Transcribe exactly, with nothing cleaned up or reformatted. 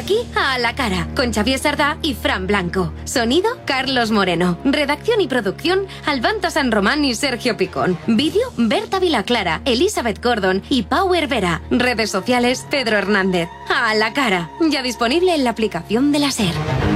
aquí a la cara, con Xavier Sardá y Fran Blanco. Sonido, Carlos Moreno. Redacción y producción, Albanta San Román y Sergio Picón. Vídeo, Berta Vilaclara, Elizabeth Gordon y Power Vera. Redes sociales, Pedro Hernández. A la cara, ya disponible en la aplicación de la SER.